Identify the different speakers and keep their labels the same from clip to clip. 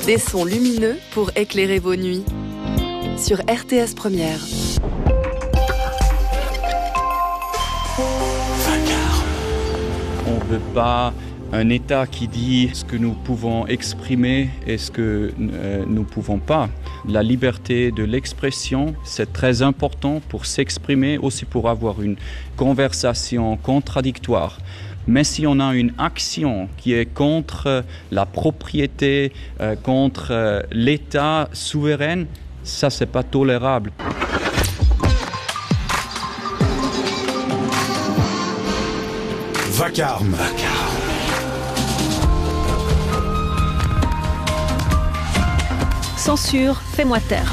Speaker 1: Des sons lumineux pour éclairer vos nuits. Sur RTS Première.
Speaker 2: On ne veut pas un État qui dit ce que nous pouvons exprimer et ce que nous ne pouvons pas. La liberté de l'expression, c'est très important pour s'exprimer, aussi pour avoir une conversation contradictoire. Mais si on a une action qui est contre la propriété, contre l'État souverain, ça, c'est pas tolérable.
Speaker 3: Vacarme.
Speaker 4: Censure, fais-moi taire.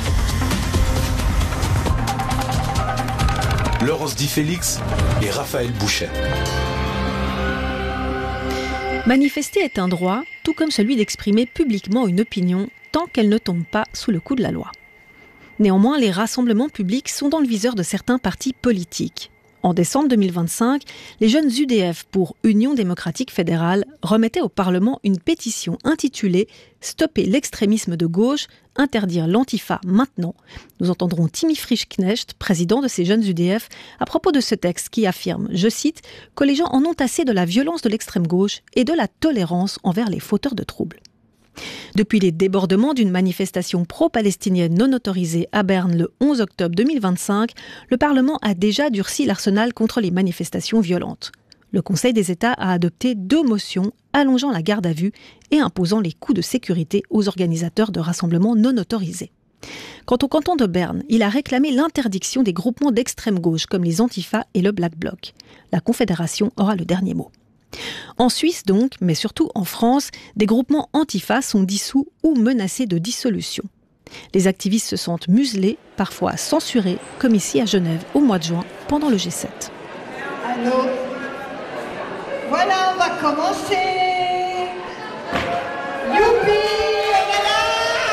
Speaker 3: Laurence Di Félix et Raphaël Bouchet.
Speaker 4: Manifester est un droit, tout comme celui d'exprimer publiquement une opinion, tant qu'elle ne tombe pas sous le coup de la loi. Néanmoins, les rassemblements publics sont dans le viseur de certains partis politiques. En décembre 2025, les jeunes UDF pour Union démocratique fédérale remettaient au Parlement une pétition intitulée « Stopper l'extrémisme de gauche, interdire l'antifa maintenant ». Nous entendrons Timmy Frischknecht, président de ces jeunes UDF, à propos de ce texte qui affirme, je cite, que les gens en ont assez de la violence de l'extrême gauche et de la tolérance envers les fauteurs de troubles. Depuis les débordements d'une manifestation pro-palestinienne non autorisée à Berne le 11 octobre 2025, le Parlement a déjà durci l'arsenal contre les manifestations violentes. Le Conseil des États a adopté 2 motions allongeant la garde à vue et imposant les coûts de sécurité aux organisateurs de rassemblements non autorisés. Quant au canton de Berne, il a réclamé l'interdiction des groupements d'extrême gauche comme les Antifa et le Black Bloc. La Confédération aura le dernier mot. En Suisse donc, mais surtout en France, des groupements antifa sont dissous ou menacés de dissolution. Les activistes se sentent muselés, parfois censurés, comme ici à Genève au mois de juin, pendant le G7.
Speaker 5: Allô ? Voilà, on va commencer. Youpi, on est là !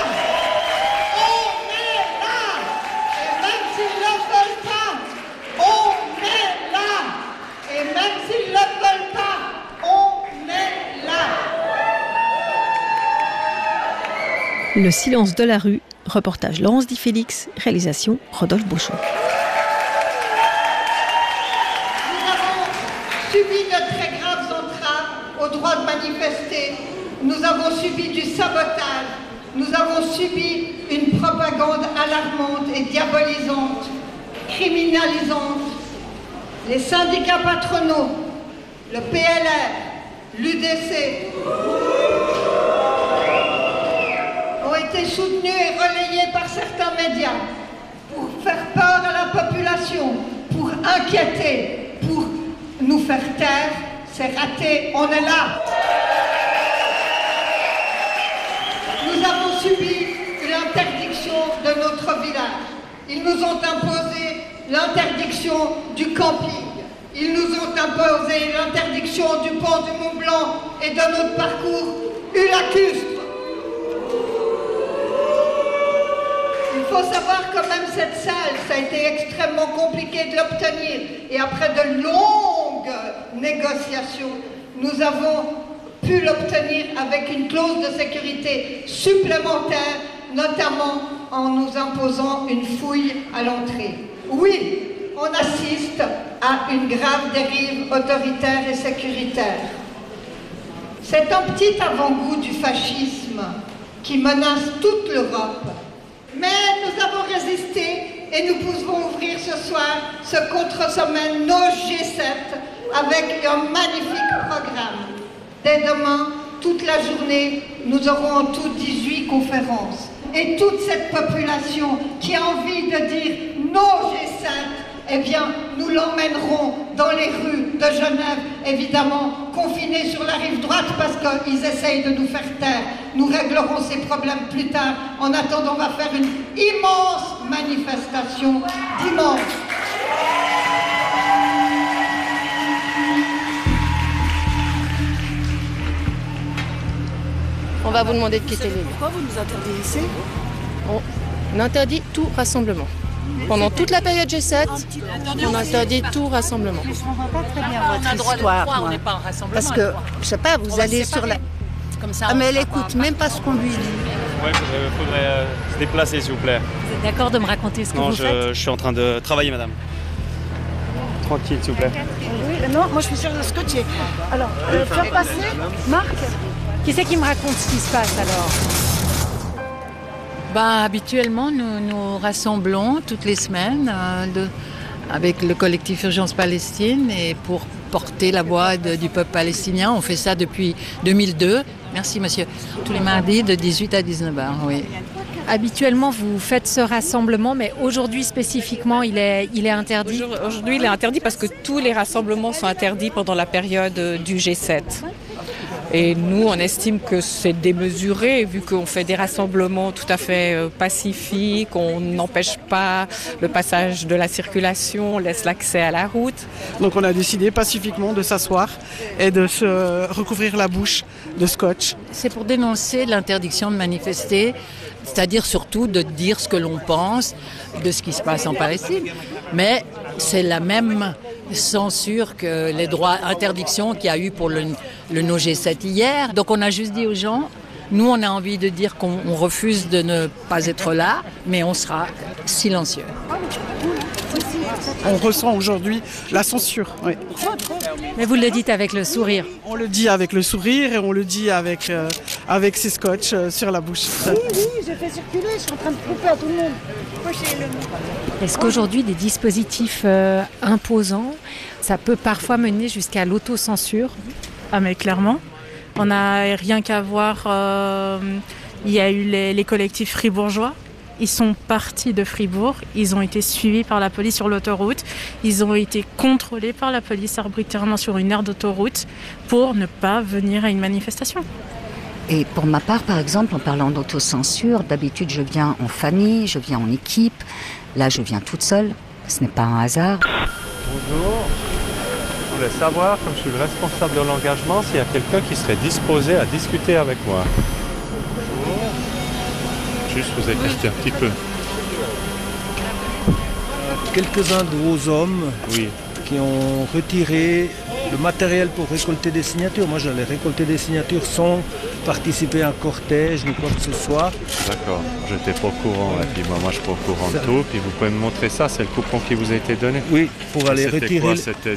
Speaker 5: On est là ! Et même s'ils ne veulent pas, on est là ! Et même s'ils ne veulent pas, on est là.
Speaker 4: Le silence de la rue, reportage Laurence Di Félix, réalisation Rodolphe Beauchamp.
Speaker 5: Nous avons subi de très graves entraves au droit de manifester. Nous avons subi du sabotage. Nous avons subi une propagande alarmante et diabolisante, criminalisante. Les syndicats patronaux, le PLR, l'UDC ont été soutenus et relayés par certains médias pour faire peur à la population, pour inquiéter, pour nous faire taire. C'est raté, on est là. Nous avons subi l'interdiction de notre village. Ils nous ont imposé l'interdiction du camping. Ils nous ont imposé l'interdiction du pont du Mont Blanc et de notre parcours lacustre. Il faut savoir quand même cette salle, ça a été extrêmement compliqué de l'obtenir. Et après de longues négociations, nous avons pu l'obtenir avec une clause de sécurité supplémentaire, notamment en nous imposant une fouille à l'entrée. Oui, on assiste à une grave dérive autoritaire et sécuritaire. C'est un petit avant-goût du fascisme qui menace toute l'Europe. Mais nous avons résisté et nous pouvons ouvrir ce soir ce contre-sommet No G7 avec un magnifique programme. Dès demain, toute la journée, nous aurons en tout 18 conférences. Et toute cette population qui a envie de dire No G7, eh bien, nous l'emmènerons dans les rues de Genève, évidemment, confinés sur la rive droite parce qu'ils essayent de nous faire taire. Nous réglerons ces problèmes plus tard. En attendant, on va faire une immense manifestation dimanche.
Speaker 6: On va vous demander de quitter les lieux.
Speaker 7: Pourquoi vous nous interdisez?
Speaker 6: On interdit tout rassemblement. Pendant toute la période G7, on interdit tout rassemblement.
Speaker 7: Je ne comprends pas très bien votre histoire.
Speaker 8: On n'est pas un rassemblement.
Speaker 7: Parce que, je sais pas, vous allez sur la... comme ça.
Speaker 8: Ah, mais elle écoute même pas ce qu'on lui dit.
Speaker 9: Ouais, faudrait se déplacer, s'il vous plaît.
Speaker 4: Vous êtes d'accord de me raconter ce que vous faites?
Speaker 9: Non, je suis en train de travailler, madame. Tranquille, s'il vous plaît.
Speaker 8: Oui, non, moi je suis sûre de scotcher. Alors, faire passer, Marc.
Speaker 4: Qui c'est qui me raconte ce qui se passe alors?
Speaker 7: Habituellement, nous nous rassemblons toutes les semaines avec le collectif Urgence Palestine et pour porter la voix du peuple palestinien. On fait ça depuis 2002. Merci, monsieur. Tous les mardis de 18 à 19h, oui.
Speaker 4: Habituellement, vous faites ce rassemblement, mais aujourd'hui spécifiquement, il est interdit.
Speaker 10: Aujourd'hui, il est interdit parce que tous les rassemblements sont interdits pendant la période du G7. Et nous, on estime que c'est démesuré, vu qu'on fait des rassemblements tout à fait pacifiques, on n'empêche pas le passage de la circulation, on laisse l'accès à la route.
Speaker 11: Donc on a décidé pacifiquement de s'asseoir et de se recouvrir la bouche de scotch.
Speaker 7: C'est pour dénoncer l'interdiction de manifester, c'est-à-dire surtout de dire ce que l'on pense de ce qui se passe en Palestine. Mais c'est la même censure que les droits, interdictions qu'il y a eu pour le No G7 hier. Donc on a juste dit aux gens, nous on a envie de dire qu'on refuse de ne pas être là, mais on sera silencieux.
Speaker 11: On ressent aujourd'hui la censure. Oui.
Speaker 4: Mais vous le dites avec le sourire.
Speaker 11: On le dit avec le sourire et on le dit avec ses scotch sur la bouche.
Speaker 8: Oui, je fais circuler, je suis en train de couper à tout le monde.
Speaker 4: Est-ce qu'aujourd'hui, des dispositifs imposants, ça peut parfois mener jusqu'à l'autocensure?
Speaker 12: Ah mais clairement, on n'a rien qu'à voir, il y a eu les collectifs fribourgeois. Ils sont partis de Fribourg, ils ont été suivis par la police sur l'autoroute, ils ont été contrôlés par la police arbitrairement sur une aire d'autoroute pour ne pas venir à une manifestation.
Speaker 13: Et pour ma part, par exemple, en parlant d'autocensure, d'habitude je viens en famille, je viens en équipe, là je viens toute seule, ce n'est pas un hasard.
Speaker 9: Bonjour, je voulais savoir, comme je suis le responsable de l'engagement, s'il y a quelqu'un qui serait disposé à discuter avec moi. Juste vous écarter un petit peu.
Speaker 14: Quelques-uns de vos hommes qui ont retiré le matériel pour récolter des signatures. Moi, j'allais récolter des signatures sans participer à un cortège ni quoi que ce soit.
Speaker 9: D'accord, je n'étais pas au courant. Et puis moi, je suis pas au courant de tout. Puis vous pouvez me montrer ça, c'est le coupon qui vous a été donné?
Speaker 14: Oui, pour aller retirer.
Speaker 9: Quoi? C'était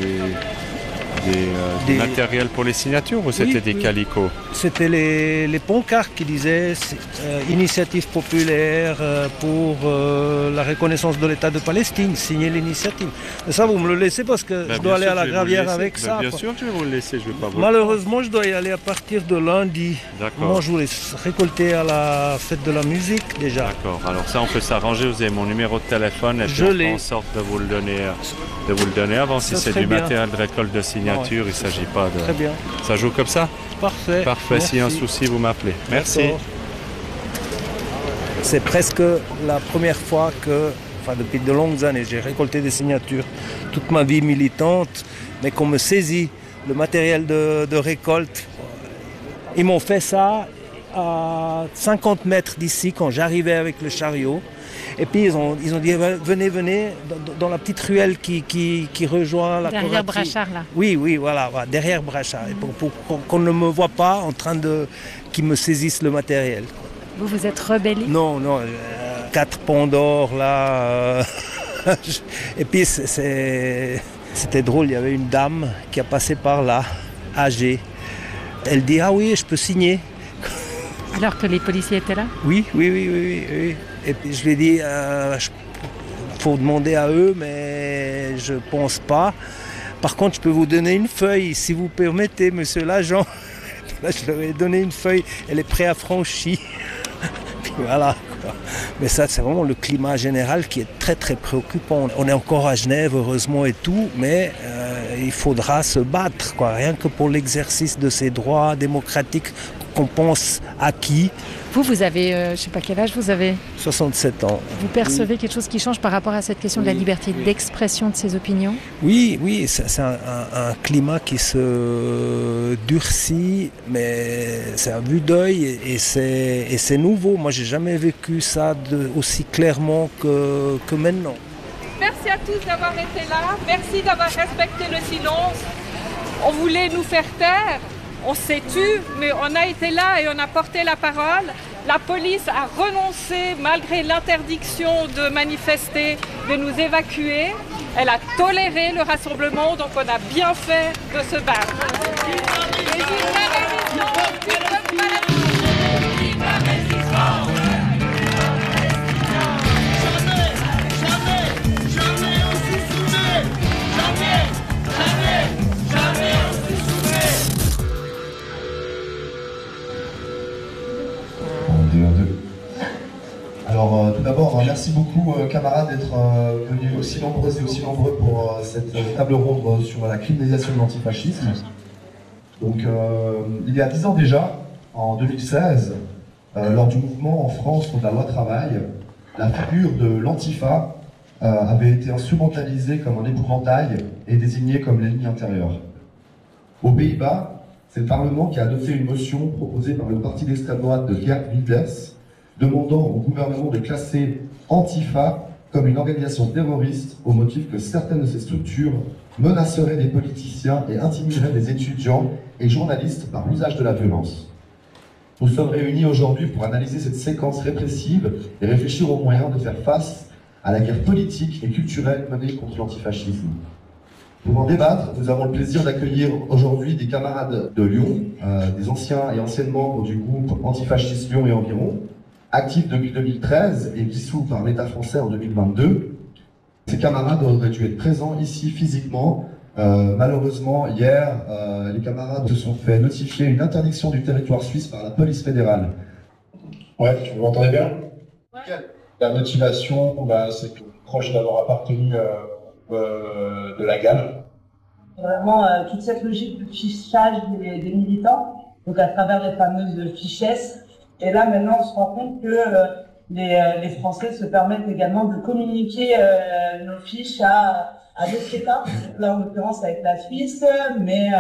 Speaker 9: des matériels pour les signatures ou c'était des calicots?
Speaker 14: C'était les pancartes qui disaient initiative populaire pour la reconnaissance de l'État de Palestine, signer l'initiative. Mais ça, vous me le laissez parce que je dois aller à la gravière avec ça.
Speaker 9: Bien sûr que je vais vous le laisser, je vais pas vous...
Speaker 14: Malheureusement, je dois y aller à partir de lundi.
Speaker 9: D'accord.
Speaker 14: Moi, je voulais récolter à la fête de la musique déjà.
Speaker 9: D'accord, alors ça, on peut s'arranger. Vous avez mon numéro de téléphone et puis on fait en sorte de vous le donner avant. Si c'est du matériel de récolte de signature, il ne s'agit pas de...
Speaker 14: Très bien.
Speaker 9: Ça joue comme ça?
Speaker 14: Parfait.
Speaker 9: Parfait, s'il y a un souci, vous m'appelez. Merci.
Speaker 14: C'est presque la première fois que, depuis de longues années, j'ai récolté des signatures toute ma vie militante, mais qu'on me saisit le matériel de récolte. Ils m'ont fait ça à 50 mètres d'ici quand j'arrivais avec le chariot. Et puis ils ont dit venez dans la petite ruelle qui rejoint la
Speaker 4: derrière Brachard là.
Speaker 14: Oui, voilà, derrière Brachard. Et pour qu'on ne me voit pas en train qu'ils me saisissent le matériel.
Speaker 4: Vous êtes rebellé?
Speaker 14: Non, 4 pans d'or là. Et puis c'était drôle, il y avait une dame qui a passé par là, âgée. Elle dit ah oui, je peux signer.
Speaker 4: Alors que les policiers étaient là?
Speaker 14: Oui. Et puis je lui ai dit, il faut demander à eux, mais je pense pas. Par contre, je peux vous donner une feuille, si vous permettez, monsieur l'agent. Là, je leur ai donné une feuille, elle est préaffranchie. Puis voilà, quoi. Mais ça, c'est vraiment le climat général qui est très, très préoccupant. On est encore à Genève, heureusement, et tout, mais il faudra se battre, quoi, rien que pour l'exercice de ces droits démocratiques qu'on pense acquis.
Speaker 4: Vous avez, je ne sais pas quel âge vous avez?
Speaker 14: 67 ans.
Speaker 4: Vous percevez quelque chose qui change par rapport à cette question de la liberté d'expression de ses opinions?
Speaker 14: Oui, c'est un climat qui se durcit, mais c'est à vue d'œil et c'est nouveau. Moi, j'ai jamais vécu ça aussi clairement que maintenant.
Speaker 10: Merci à tous d'avoir été là. Merci d'avoir respecté le silence. On voulait nous faire taire. On s'est tu, mais on a été là et on a porté la parole. La police a renoncé, malgré l'interdiction de manifester, de nous évacuer. Elle a toléré le rassemblement, donc on a bien fait de se battre.
Speaker 15: Alors tout d'abord, merci beaucoup camarades d'être venus aussi nombreuses et aussi nombreux pour cette table ronde sur la criminalisation de l'antifascisme. Donc il y a 10 ans déjà, en 2016, lors du mouvement en France contre la loi travail, la figure de l'antifa avait été instrumentalisée comme un épouvantail et désignée comme l'ennemi intérieur. Aux Pays-Bas, c'est le Parlement qui a adopté une motion proposée par le parti d'extrême droite de Geert Wilders, demandant au gouvernement de classer Antifa comme une organisation terroriste au motif que certaines de ces structures menaceraient des politiciens et intimideraient des étudiants et journalistes par l'usage de la violence. Nous sommes réunis aujourd'hui pour analyser cette séquence répressive et réfléchir aux moyens de faire face à la guerre politique et culturelle menée contre l'antifascisme. Pour en débattre, nous avons le plaisir d'accueillir aujourd'hui des camarades de Lyon, des anciens et anciennes membres du groupe Antifasciste Lyon et environ, actifs depuis 2013 et dissous par l'État français en 2022. Ces camarades auraient dû être présents ici physiquement. Malheureusement, hier, les camarades se sont fait notifier une interdiction du territoire suisse par la police fédérale.
Speaker 16: Ouais, vous m'entendez bien? La motivation, c'est que proche d'avoir appartenu de la GAL.
Speaker 17: Vraiment, toute cette logique de fichage des militants, donc à travers les fameuses fichesses. Et là, maintenant, on se rend compte que les Français se permettent également de communiquer nos fiches à d'autres États. Là, en l'occurrence, avec la Suisse, mais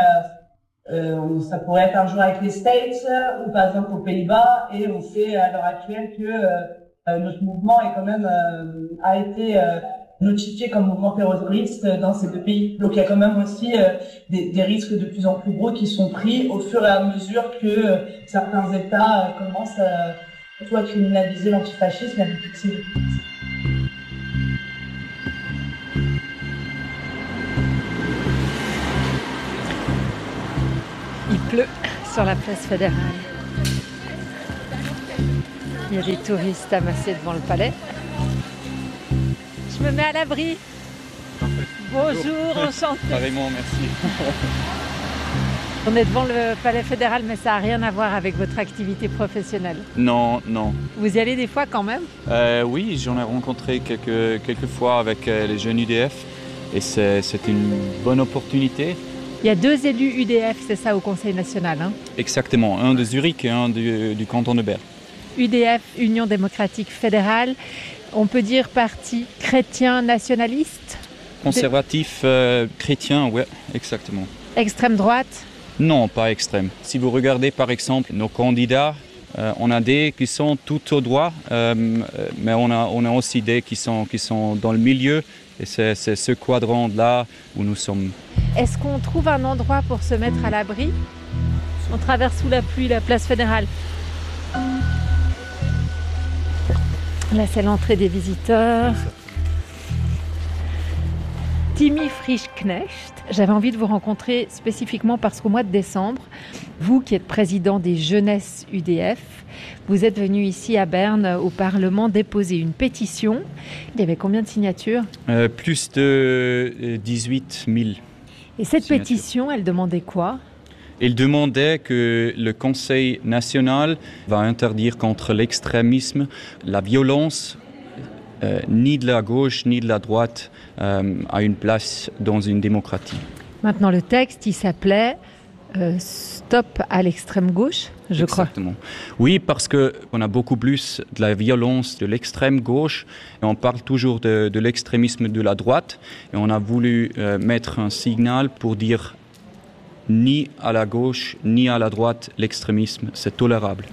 Speaker 17: ça pourrait être un jour avec les States ou par exemple aux Pays-Bas. Et on sait à l'heure actuelle que notre mouvement est quand même a été notifié comme mouvement terroriste dans ces deux pays. Donc il y a quand même aussi des risques de plus en plus gros qui sont pris au fur et à mesure que certains États commencent à criminaliser l'antifascisme et à le fixer.
Speaker 18: Il pleut sur la place fédérale. Il y a des touristes amassés devant le palais. Je me mets à l'abri. Bonjour, enchanté.
Speaker 2: Pareillement, merci.
Speaker 18: On est devant le palais fédéral, mais ça n'a rien à voir avec votre activité professionnelle.
Speaker 2: Non, non.
Speaker 18: Vous y allez des fois quand même?
Speaker 2: Oui, j'en ai rencontré quelques fois avec les jeunes UDF et c'est une bonne opportunité.
Speaker 18: Il y a 2 élus UDF, c'est ça, au Conseil national, hein?
Speaker 2: Exactement, un de Zurich et un du canton de Berne.
Speaker 18: UDF, Union démocratique fédérale. On peut dire parti chrétien nationaliste?
Speaker 2: Conservatif chrétien, oui, exactement.
Speaker 18: Extrême droite?
Speaker 2: Non, pas extrême. Si vous regardez par exemple nos candidats, on a des qui sont tout au droit, mais on a aussi des qui sont dans le milieu. Et c'est ce quadrant-là où nous sommes.
Speaker 18: Est-ce qu'on trouve un endroit pour se mettre à l'abri? On traverse sous la pluie la place fédérale. Là, c'est l'entrée des visiteurs. Timmy Frischknecht, j'avais envie de vous rencontrer spécifiquement parce qu'au mois de décembre, vous qui êtes président des jeunesses UDF, vous êtes venu ici à Berne au Parlement déposer une pétition. Il y avait combien de signatures?
Speaker 2: Plus de 18 000.
Speaker 18: Et cette pétition, elle demandait quoi?
Speaker 2: Il demandait que le Conseil national va interdire contre l'extrémisme, la violence, ni de la gauche ni de la droite a une place dans une démocratie.
Speaker 18: Maintenant, le texte, il s'appelait Stop à l'extrême gauche, je crois.
Speaker 2: Exactement. Oui, parce qu'on a beaucoup plus de la violence de l'extrême gauche et on parle toujours de l'extrémisme de la droite et on a voulu mettre un signal pour dire ni à la gauche ni à la droite l'extrémisme, c'est tolérable.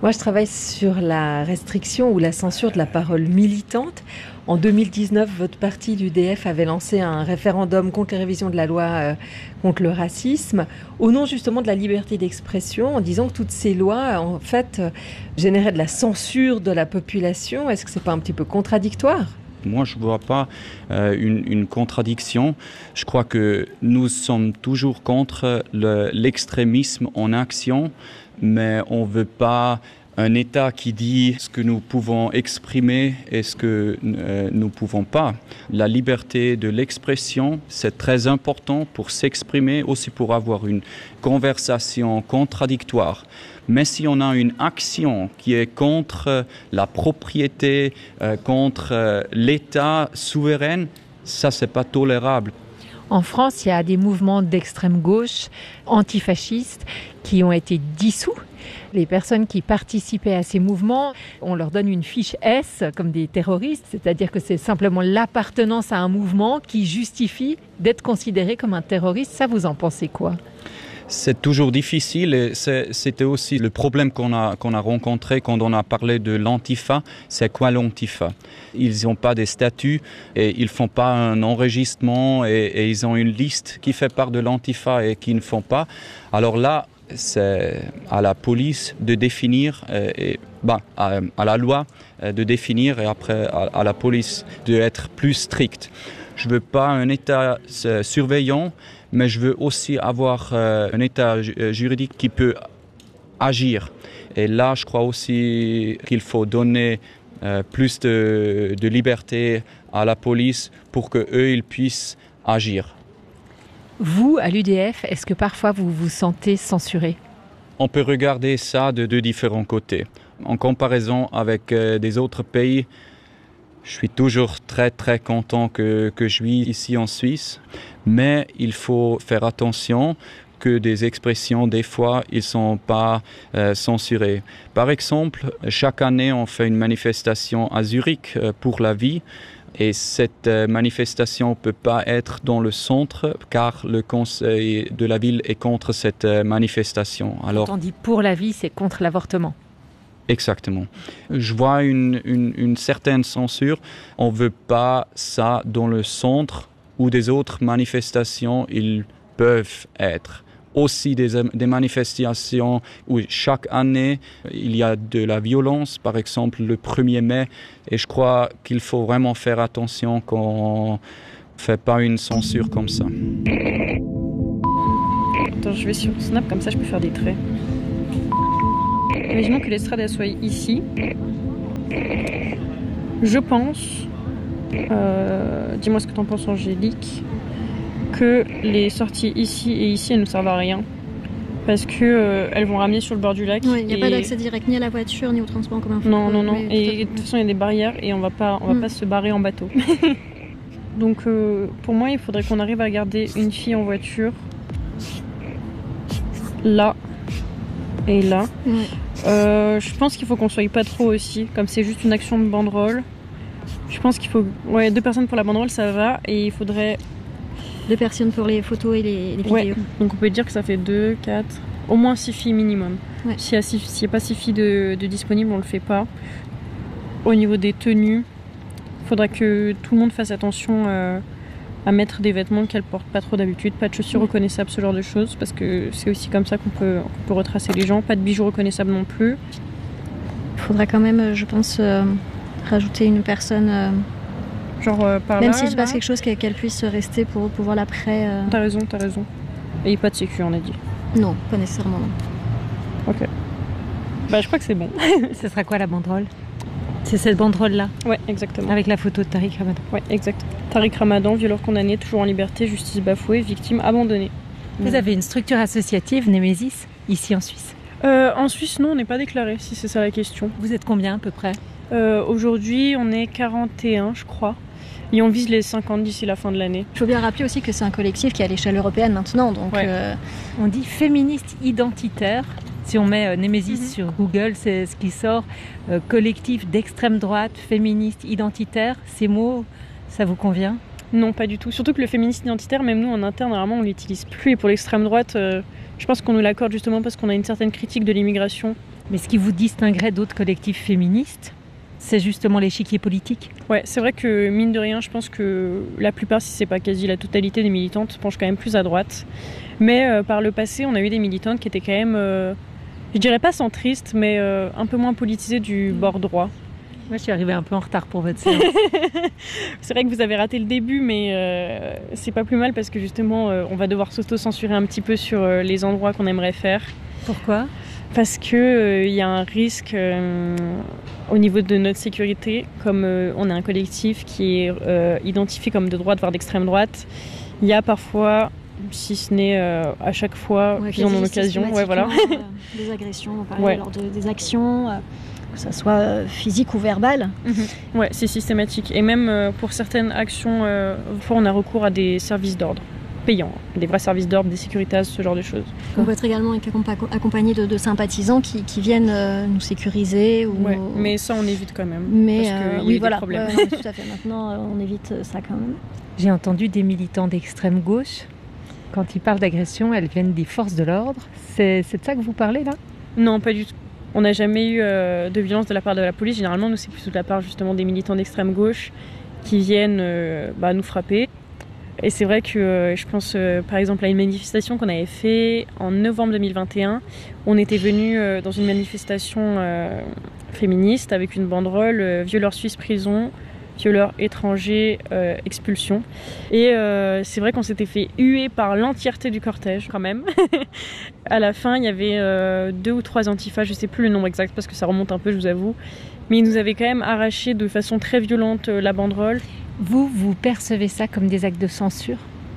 Speaker 18: Moi, je travaille sur la restriction ou la censure de la parole militante. En 2019, votre parti, l'UDF, avait lancé un référendum contre les révisions de la loi contre le racisme, au nom justement de la liberté d'expression, en disant que toutes ces lois, en fait, généraient de la censure de la population. Est-ce que c'est pas un petit peu contradictoire ?
Speaker 2: Moi, je ne vois pas une contradiction. Je crois que nous sommes toujours contre l'extrémisme en action, mais on ne veut pas un État qui dit ce que nous pouvons exprimer et ce que nous ne pouvons pas. La liberté de l'expression, c'est très important pour s'exprimer, aussi pour avoir une conversation contradictoire. Mais si on a une action qui est contre la propriété, contre l'État souverain, ça, c'est pas tolérable.
Speaker 18: En France, il y a des mouvements d'extrême gauche antifascistes qui ont été dissous. Les personnes qui participaient à ces mouvements, on leur donne une fiche S comme des terroristes, c'est-à-dire que c'est simplement l'appartenance à un mouvement qui justifie d'être considéré comme un terroriste. Ça, vous en pensez quoi ?
Speaker 2: C'est toujours difficile et c'était aussi le problème qu'on a rencontré quand on a parlé de l'Antifa. C'est quoi l'Antifa ? Ils n'ont pas des statuts et ils ne font pas un enregistrement et ils ont une liste qui fait part de l'Antifa et qui ne font pas. Alors là, c'est à la police de définir, à la loi de définir et après à la police d'être plus stricte. Je ne veux pas un État surveillant, mais je veux aussi avoir un État juridique qui peut agir. Et là, je crois aussi qu'il faut donner plus de liberté à la police pour qu'eux, ils puissent agir.
Speaker 18: Vous, à l'UDF, est-ce que parfois vous vous sentez censuré ?
Speaker 2: On peut regarder ça de deux différents côtés. En comparaison avec des autres pays, je suis toujours très très content que je vis ici en Suisse, mais il faut faire attention que des expressions, des fois, ils ne sont pas censurées. Par exemple, chaque année, on fait une manifestation à Zurich pour la vie. Et cette manifestation ne peut pas être dans le centre car le conseil de la ville est contre cette manifestation.
Speaker 18: Alors, quand on dit pour la vie, c'est contre l'avortement.
Speaker 2: Exactement. Je vois une certaine censure. On ne veut pas ça dans le centre où des autres manifestations ils peuvent être. Aussi des manifestations où chaque année il y a de la violence, par exemple le 1er mai. Et je crois qu'il faut vraiment faire attention qu'on ne fait pas une censure comme ça.
Speaker 19: Attends, je vais sur Snap, comme ça je peux faire des traits. Imaginons que l'estrade elle soit ici. Je pense, dis-moi ce que t'en penses Angélique, que les sorties ici et ici elles ne servent à rien parce que elles vont ramener sur le bord du lac.
Speaker 20: Oui, il n'y a pas d'accès direct ni à la voiture ni au transport en commun.
Speaker 19: Non. Et de toute façon il y a des barrières et on va pas se barrer en bateau. Donc pour moi il faudrait qu'on arrive à garder une fille en voiture là et là. Ouais. Je pense qu'il faut qu'on soit pas trop aussi, comme c'est juste une action de banderole. Je pense qu'il faut 2 personnes pour la banderole ça va et il faudrait
Speaker 20: 2 personnes pour les photos et les vidéos.
Speaker 19: Ouais. Donc on peut dire que ça fait 2, 4, au moins 6 filles minimum. Ouais. S'il n'y a pas 6 filles de disponibles, on le fait pas. Au niveau des tenues, il faudra que tout le monde fasse attention à mettre des vêtements qu'elles portent pas trop d'habitude, pas de chaussures reconnaissables, ce genre de choses, parce que c'est aussi comme ça qu'on peut retracer les gens. Pas de bijoux reconnaissables non plus.
Speaker 20: Il faudra quand même, je pense, rajouter une personne...
Speaker 19: par
Speaker 20: même
Speaker 19: là,
Speaker 20: s'il se passe quelque chose, qu'elle puisse rester pour pouvoir l'après.
Speaker 19: T'as raison. Et pas de sécu, on a dit.
Speaker 20: Non, pas nécessairement, non.
Speaker 19: Ok. Je crois que c'est bon.
Speaker 18: Ce sera quoi la banderole ? C'est cette banderole-là ?
Speaker 19: Ouais, exactement.
Speaker 18: Avec la photo de Tariq Ramadan ?
Speaker 19: Ouais, exact. Tariq Ramadan, violeur condamné, toujours en liberté, justice bafouée, victime abandonnée.
Speaker 18: Vous avez une structure associative, Némésis, ici en Suisse ?
Speaker 19: En Suisse, non, on n'est pas déclaré, si c'est ça la question.
Speaker 18: Vous êtes combien à peu près ?
Speaker 19: Aujourd'hui, on est 41, je crois. Et on vise les 50 d'ici la fin de l'année.
Speaker 20: Il faut bien rappeler aussi que c'est un collectif qui est à l'échelle européenne maintenant. Donc
Speaker 18: on dit féministe identitaire. Si on met Némésis sur Google, c'est ce qui sort. Collectif d'extrême droite, féministe identitaire. Ces mots, ça vous convient ?
Speaker 19: Non, pas du tout. Surtout que le féministe identitaire, même nous en interne, normalement, on l'utilise plus. Et pour l'extrême droite, je pense qu'on nous l'accorde justement parce qu'on a une certaine critique de l'immigration
Speaker 18: Mais ce qui vous distinguerait d'autres collectifs féministes, c'est justement l'échiquier politique.
Speaker 19: Ouais, c'est vrai que mine de rien, je pense que la plupart, si c'est pas quasi la totalité des militantes, penchent quand même plus à droite. Mais par le passé, on a eu des militantes qui étaient quand même, je dirais pas centristes, mais un peu moins politisées du bord droit.
Speaker 18: Moi, je suis arrivée un peu en retard pour votre séance.
Speaker 19: C'est vrai que vous avez raté le début, mais c'est pas plus mal parce que justement, on va devoir s'auto-censurer un petit peu sur les endroits qu'on aimerait faire.
Speaker 18: Pourquoi ?
Speaker 19: Parce que y a un risque au niveau de notre sécurité, comme on est un collectif qui est identifié comme de droite, voire d'extrême droite. Il y a parfois, si ce n'est à chaque fois qu'ils en ont l'occasion, voilà.
Speaker 20: Des agressions, lors des actions, que ce soit physique ou verbale.
Speaker 19: Ouais, c'est systématique. Et même pour certaines actions, parfois on a recours à des services d'ordre payants, des vrais services d'ordre, des sécuritas, ce genre de choses.
Speaker 20: On peut être également accompagné de sympathisants qui viennent nous sécuriser.
Speaker 19: Ouais, mais ça on évite quand même.
Speaker 20: Mais
Speaker 19: parce qu'il y a des problèmes.
Speaker 20: Tout à fait. Maintenant, on évite ça quand même.
Speaker 18: J'ai entendu des militants d'extrême gauche. Quand ils parlent d'agression, elles viennent des forces de l'ordre. C'est de ça que vous parlez là ?
Speaker 19: Non, pas du tout. On n'a jamais eu de violence de la part de la police. Généralement, nous, c'est plutôt de la part justement des militants d'extrême gauche qui viennent nous frapper. Et c'est vrai que je pense par exemple à une manifestation qu'on avait fait en novembre 2021. On était venus dans une manifestation féministe avec une banderole violeur suisse prison, violeur étranger expulsion. Et c'est vrai qu'on s'était fait huer par l'entièreté du cortège quand même. À la fin, il y avait 2 ou 3 antifas, je sais plus le nombre exact parce que ça remonte un peu, je vous avoue. Mais ils nous avaient quand même arraché de façon très violente la banderole.
Speaker 18: Vous percevez ça comme des actes de censure ?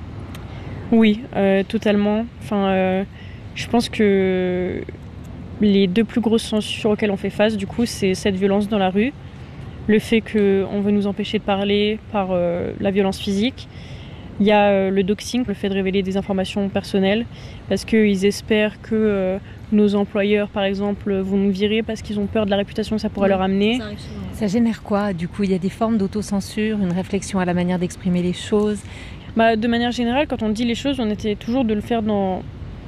Speaker 19: Oui, totalement. Enfin, je pense que les 2 plus grosses censures auxquelles on fait face, du coup, c'est cette violence dans la rue, le fait qu'on veut nous empêcher de parler par la violence physique. Il y a le doxing, le fait de révéler des informations personnelles, parce qu'ils espèrent que nos employeurs, par exemple, vont nous virer parce qu'ils ont peur de la réputation que ça pourrait leur amener.
Speaker 18: Ça génère quoi ? Du coup, il y a des formes d'autocensure, une réflexion à la manière d'exprimer les choses ?
Speaker 19: De manière générale, quand on dit les choses, on essaie toujours de le faire dans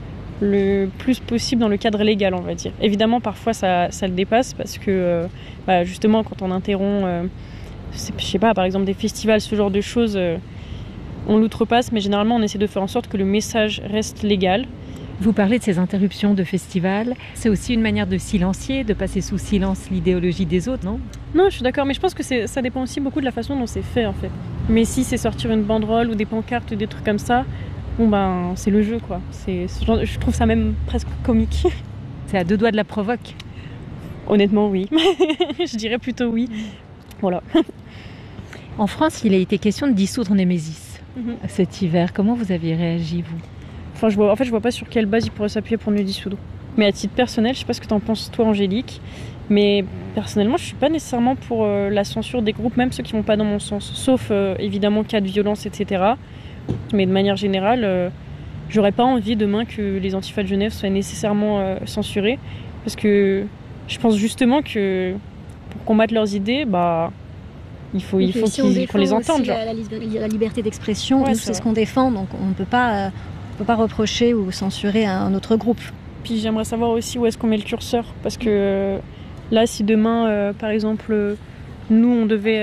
Speaker 19: le plus possible dans le cadre légal, on va dire. Évidemment, parfois, ça le dépasse parce que, justement, quand on interrompt, je sais pas, par exemple, des festivals, ce genre de choses, on l'outrepasse, mais généralement, on essaie de faire en sorte que le message reste légal.
Speaker 18: Vous parlez de ces interruptions de festivals. C'est aussi une manière de silencier, de passer sous silence l'idéologie des autres, non ?
Speaker 19: Non, je suis d'accord, mais je pense que ça dépend aussi beaucoup de la façon dont c'est fait, en fait. Mais si c'est sortir une banderole ou des pancartes ou des trucs comme ça, c'est le jeu, quoi. Je trouve ça même presque comique.
Speaker 18: C'est à 2 doigts de la provoque.
Speaker 19: Honnêtement, oui. Je dirais plutôt oui. Voilà.
Speaker 18: En France, il a été question de dissoudre Némésis cet hiver. Comment vous aviez réagi, vous ?
Speaker 19: Enfin, je vois pas sur quelle base il pourrait s'appuyer pour nous dissoudre. Mais à titre personnel, je sais pas ce que t'en penses toi, Angélique, mais personnellement, je suis pas nécessairement pour la censure des groupes, même ceux qui vont pas dans mon sens. Sauf évidemment cas de violence, etc. Mais de manière générale, j'aurais pas envie demain que les Antifas de Genève soient nécessairement censurés, parce que je pense justement que pour combattre leurs idées, il faut qu'on les entende.
Speaker 20: La liberté d'expression, c'est ce qu'on défend, donc on ne peut pas reprocher ou censurer un autre groupe.
Speaker 19: Puis j'aimerais savoir aussi où est-ce qu'on met le curseur, parce que là, si demain, par exemple, nous, on devait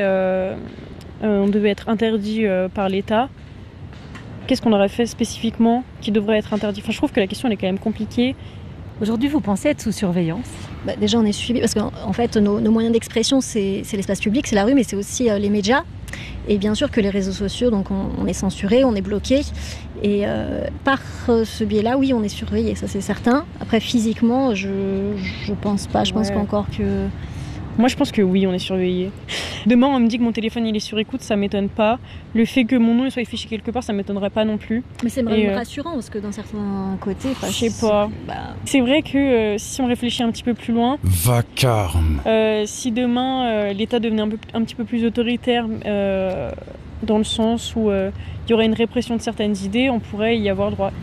Speaker 19: être interdit par l'État, qu'est-ce qu'on aurait fait spécifiquement qui devrait être interdit ? Enfin, je trouve que la question elle est quand même compliquée.
Speaker 18: Aujourd'hui, vous pensez être sous surveillance ?
Speaker 20: Déjà, on est suivi parce qu'en fait, nos moyens d'expression, c'est l'espace public, c'est la rue, mais c'est aussi les médias. Et bien sûr que les réseaux sociaux, donc on est censuré, on est bloqué. Et par ce biais-là, oui, on est surveillé, ça c'est certain. Après, physiquement, je pense pas. Je pense qu'encore que...
Speaker 19: Moi, je pense que oui, on est surveillé. Demain, on me dit que mon téléphone il est sur écoute, ça m'étonne pas. Le fait que mon nom soit affiché quelque part, ça m'étonnerait pas non plus.
Speaker 20: Mais c'est même rassurant parce que d'un certain côté,
Speaker 19: je sais pas. C'est vrai que si on réfléchit un petit peu plus loin,
Speaker 3: vacarme.
Speaker 19: Si demain l'État devenait un petit peu plus autoritaire, dans le sens où il y aurait une répression de certaines idées, on pourrait y avoir droit.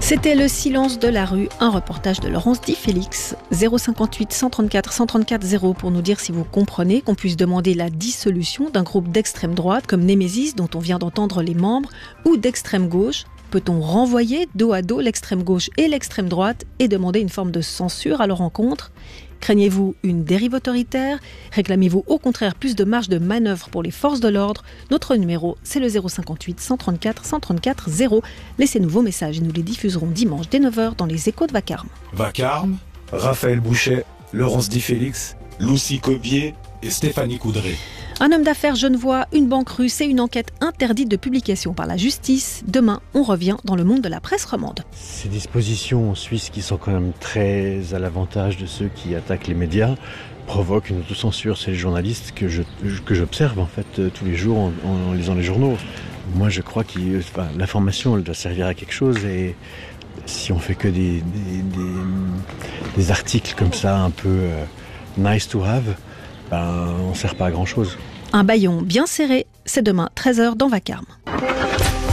Speaker 4: C'était Le silence de la rue, un reportage de Laurence Di Félix. 058 134 134 0 pour nous dire si vous comprenez qu'on puisse demander la dissolution d'un groupe d'extrême droite comme Némésis, dont on vient d'entendre les membres, ou d'extrême gauche. Peut-on renvoyer dos à dos l'extrême gauche et l'extrême droite et demander une forme de censure à leur encontre ? Craignez-vous une dérive autoritaire ? Réclamez-vous au contraire plus de marge de manœuvre pour les forces de l'ordre ? Notre numéro, c'est le 058 134 134 0. Laissez-nous vos messages et nous les diffuserons dimanche dès 9h dans les Échos de Vacarme.
Speaker 3: Vacarme, Raphaël Bouchet, Laurence Di Félix, Lucie Cobier et Stéphanie Coudray.
Speaker 4: Un homme d'affaires genevois, une banque russe et une enquête interdite de publication par la justice. Demain, on revient dans le monde de la presse romande.
Speaker 21: Ces dispositions en Suisse qui sont quand même très à l'avantage de ceux qui attaquent les médias provoquent une autocensure chez les journalistes que j'observe en fait tous les jours en lisant les journaux. Moi je crois que l'information elle doit servir à quelque chose et si on fait que des articles comme ça un peu nice to have, on ne sert pas à grand chose.
Speaker 4: Un bâillon bien serré, c'est demain 13h dans Vacarme.